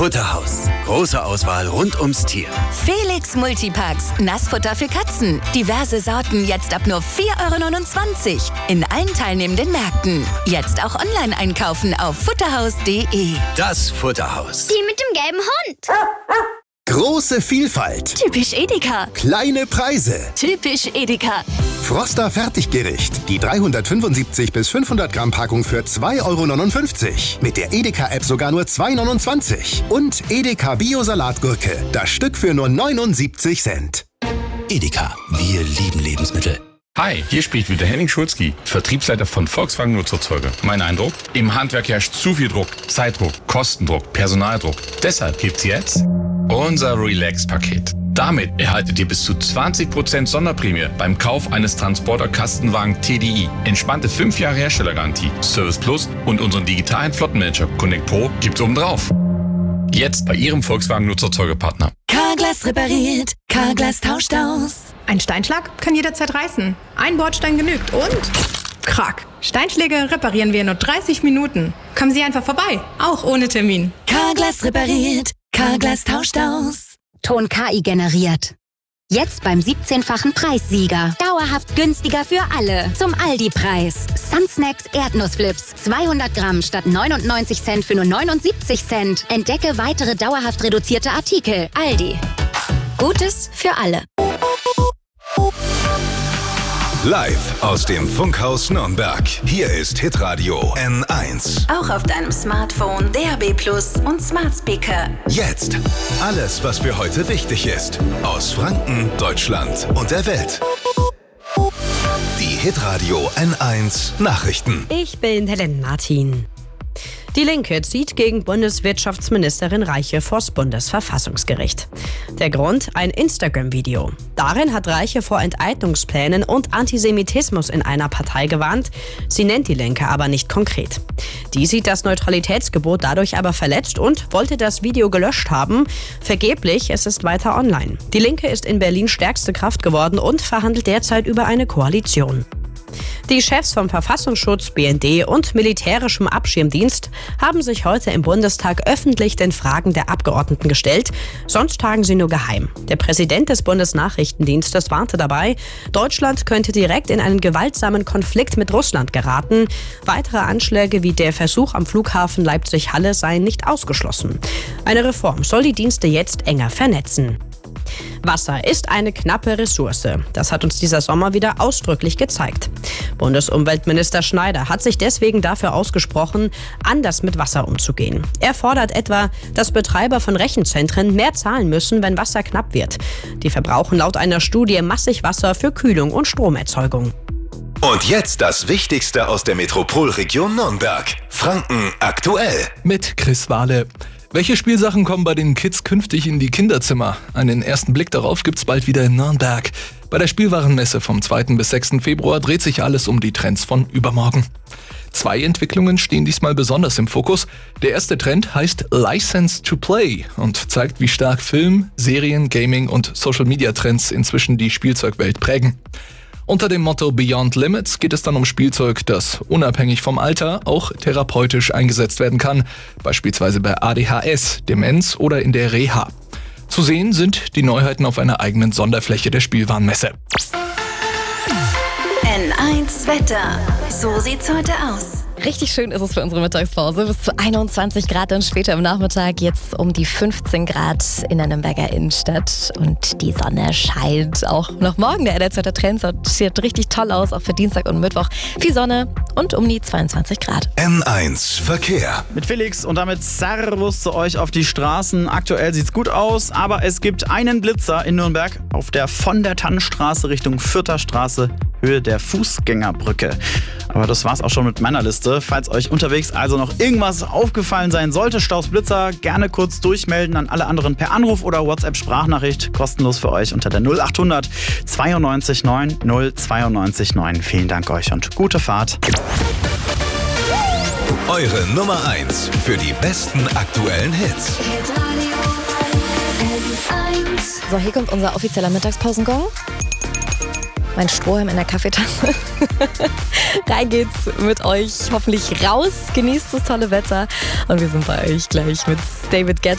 Futterhaus. Große Auswahl rund ums Tier. Felix Multipacks. Nassfutter für Katzen. Diverse Sorten jetzt ab nur 4,29 € in allen teilnehmenden Märkten. Jetzt auch online einkaufen auf futterhaus.de. Das Futterhaus. Die mit dem gelben Hund. Große Vielfalt. Typisch Edeka. Kleine Preise. Typisch Edeka. Froster Fertiggericht. Die 375 bis 500 Gramm Packung für 2,59 €. Mit der Edeka-App sogar nur 2,29 €. Und Edeka Bio-Salatgurke. Das Stück für nur 79 Cent. Edeka. Wir lieben Lebensmittel. Hi, hier spricht wieder Henning Schulzki, Vertriebsleiter von Volkswagen Nutzerzeuger. Mein Eindruck? Im Handwerk herrscht zu viel Druck, Zeitdruck, Kostendruck, Personaldruck. Deshalb gibt's jetzt unser Relax-Paket. Damit erhaltet ihr bis zu 20% Sonderprämie beim Kauf eines Transporter-Kastenwagen TDI. Entspannte 5 Jahre Herstellergarantie, Service Plus und unseren digitalen Flottenmanager Connect Pro gibt's obendrauf. Jetzt bei Ihrem Volkswagen Nutzerzeugerpartner. Carglass repariert. Carglass tauscht aus. Ein Steinschlag kann jederzeit reißen. Ein Bordstein genügt und... Krack. Steinschläge reparieren wir in nur 30 Minuten. Kommen Sie einfach vorbei, auch ohne Termin. Carglass repariert. Carglass tauscht aus. Ton KI generiert. Jetzt beim 17-fachen Preissieger. Dauerhaft günstiger für alle. Zum Aldi-Preis. Sunsnacks Erdnussflips. 200 Gramm statt 99 Cent für nur 79 Cent. Entdecke weitere dauerhaft reduzierte Artikel. Aldi. Gutes für alle. Live aus dem Funkhaus Nürnberg. Hier ist Hitradio N1. Auch auf deinem Smartphone, DAB+ und Smart Speaker. Jetzt alles, was für heute wichtig ist. Aus Franken, Deutschland und der Welt. Die Hitradio N1 Nachrichten. Ich bin Helen Martin. Die Linke zieht gegen Bundeswirtschaftsministerin Reiche vors Bundesverfassungsgericht. Der Grund? Ein Instagram-Video. Darin hat Reiche vor Enteignungsplänen und Antisemitismus in einer Partei gewarnt. Sie nennt die Linke aber nicht konkret. Die sieht das Neutralitätsgebot dadurch aber verletzt und wollte das Video gelöscht haben. Vergeblich, es ist weiter online. Die Linke ist in Berlin stärkste Kraft geworden und verhandelt derzeit über eine Koalition. Die Chefs vom Verfassungsschutz, BND und militärischem Abschirmdienst haben sich heute im Bundestag öffentlich den Fragen der Abgeordneten gestellt. Sonst tagen sie nur geheim. Der Präsident des Bundesnachrichtendienstes warnte dabei, Deutschland könnte direkt in einen gewaltsamen Konflikt mit Russland geraten. Weitere Anschläge wie der Versuch am Flughafen Leipzig-Halle seien nicht ausgeschlossen. Eine Reform soll die Dienste jetzt enger vernetzen. Wasser ist eine knappe Ressource. Das hat uns dieser Sommer wieder ausdrücklich gezeigt. Bundesumweltminister Schneider hat sich deswegen dafür ausgesprochen, anders mit Wasser umzugehen. Er fordert etwa, dass Betreiber von Rechenzentren mehr zahlen müssen, wenn Wasser knapp wird. Die verbrauchen laut einer Studie massig Wasser für Kühlung und Stromerzeugung. Und jetzt das Wichtigste aus der Metropolregion Nürnberg. Franken aktuell. Mit Chris Wahle. Welche Spielsachen kommen bei den Kids künftig in die Kinderzimmer? Einen ersten Blick darauf gibt's bald wieder in Nürnberg. Bei der Spielwarenmesse vom 2. bis 6. Februar dreht sich alles um die Trends von übermorgen. 2 Entwicklungen stehen diesmal besonders im Fokus. Der erste Trend heißt License to Play und zeigt, wie stark Film, Serien, Gaming und Social-Media-Trends inzwischen die Spielzeugwelt prägen. Unter dem Motto Beyond Limits geht es dann um Spielzeug, das unabhängig vom Alter auch therapeutisch eingesetzt werden kann, beispielsweise bei ADHS, Demenz oder in der Reha. Zu sehen sind die Neuheiten auf einer eigenen Sonderfläche der Spielwarenmesse. N1 Wetter. So sieht's heute aus. Richtig schön ist es für unsere Mittagspause. Bis zu 21 Grad dann später im Nachmittag. Jetzt um die 15 Grad in der Nürnberger Innenstadt. Und die Sonne scheint auch noch morgen. Der NLZ Trend sieht richtig toll aus, auch für Dienstag und Mittwoch. Viel Sonne und um die 22 Grad. N1 Verkehr. Mit Felix und damit Servus zu euch auf die Straßen. Aktuell sieht's gut aus, aber es gibt einen Blitzer in Nürnberg auf der von der Tannstraße Richtung Fürther Straße, Höhe der Fußgängerbrücke. Aber das war's auch schon mit meiner Liste. Falls euch unterwegs also noch irgendwas aufgefallen sein sollte, Staus, Blitzer, gerne kurz durchmelden an alle anderen per Anruf oder WhatsApp-Sprachnachricht. Kostenlos für euch unter der 0800 92 9 092 9. Vielen Dank euch und gute Fahrt. Eure Nummer 1 für die besten aktuellen Hits. So, hier kommt unser offizieller Mittagspausengong. Mein Strohhalm in der Kaffeetasse. Rein geht's mit euch hoffentlich raus. Genießt das tolle Wetter. Und wir sind bei euch gleich mit David Guetta.